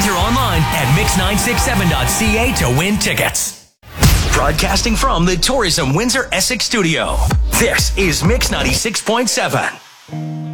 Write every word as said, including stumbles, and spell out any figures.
Enter online at mix nine six seven dot c a to win tickets. Broadcasting from the Tourism Windsor Essex studio, this is Mix ninety-six point seven.